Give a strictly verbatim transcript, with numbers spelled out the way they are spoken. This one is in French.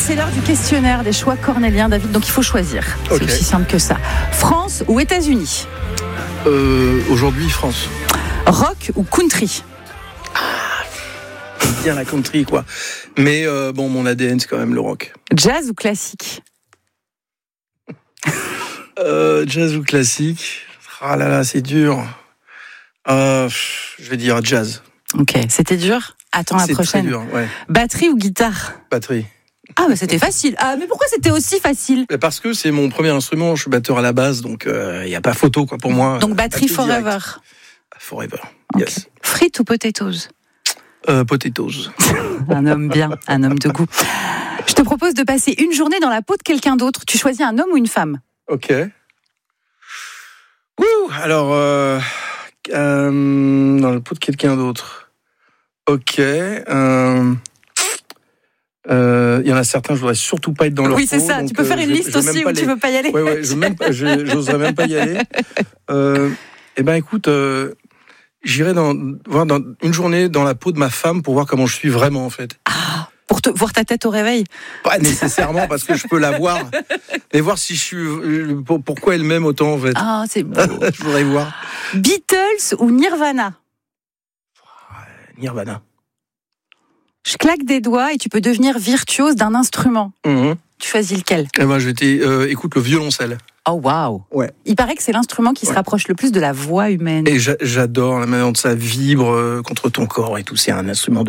c'est l'heure du questionnaire des choix cornéliens, David, donc il faut choisir. C'est okay. aussi simple que ça. France ou États-Unis? euh, Aujourd'hui, France. Rock ou country? Ah, bien la country, quoi. Mais euh, bon, mon A D N, c'est quand même le rock. Jazz ou classique? euh, Jazz ou classique? Ah là là, c'est dur. Euh, je vais dire jazz. Ok, c'était dur. Attends la c'est prochaine. C'est dur, ouais. Batterie ou guitare? Batterie. Ah, mais c'était facile. Ah, mais pourquoi c'était aussi facile? Parce que c'est mon premier instrument, je suis batteur à la base, donc il euh, n'y a pas photo, quoi, pour moi. Donc batterie forever. Direct. Forever, okay. Yes. Frites ou potatoes? euh, Potatoes. Un homme bien, un homme de goût. Je te propose de passer une journée dans la peau de quelqu'un d'autre. Tu choisis un homme ou une femme? Ok. Ouh, alors, euh, euh, dans la peau de quelqu'un d'autre. Ok. Il euh, euh, y en a certains, je voudrais surtout pas être dans leur oui, peau. Oui, c'est ça. Donc, tu peux euh, faire une je, liste je aussi où les... tu veux pas y aller. Ouais, ouais, je même pas, je, j'oserais même pas y aller. Euh, eh ben, écoute, euh, j'irai dans, voir dans une journée dans la peau de ma femme pour voir comment je suis vraiment, en fait. Ah, pour te, voir ta tête au réveil? Pas nécessairement, parce que je peux la voir. Mais voir si je suis, pourquoi elle m'aime autant, en fait. Ah, c'est beau. Je voudrais voir. Beatles ou Nirvana? Nirvana. Je claque des doigts et tu peux devenir virtuose d'un instrument. Mmh. Tu choisis lequel? Eh ben, je vais t- euh, écoute le violoncelle. Oh waouh. Ouais. Il paraît que c'est l'instrument qui ouais. se rapproche le plus de la voix humaine. Et j'a- j'adore la manière dont ça vibre contre ton corps et tout. C'est un instrument de